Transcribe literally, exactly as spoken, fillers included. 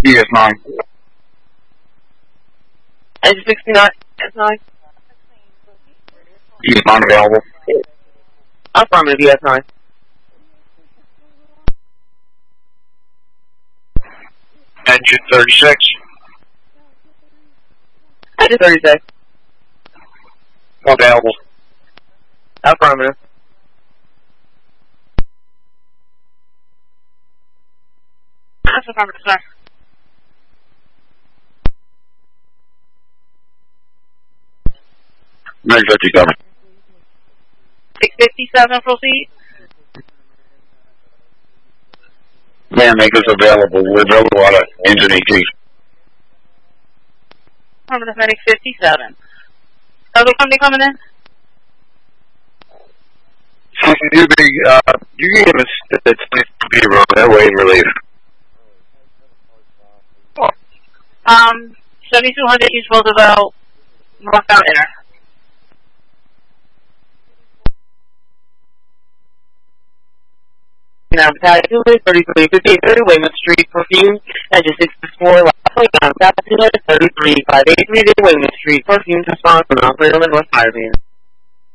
D S nine. Engine sixty-nine, D S nine. D S nine available. Affirmative, D S nine. Engine thirty-six. Engine thirty-six. Available. Affirmative. That's affirmative, sir. nine fifty coming. six fifty-seven, proceed. Man, make us available. We're available out of engine E T. Affirmative, Medic fifty-seven. Other company coming in? You be, uh, you can give us the twenty wrong that way and relief. Um, seventy-two hundred East Roosevelt, northbound inner. Now, Battalion two thirty-three fifty-three, Weymouth Street, Perfume, Engine sixty-four, last point, Battalion two thirty-three five eighty-three, Weymouth Street, Perfume, response from Operator North Fire Beam.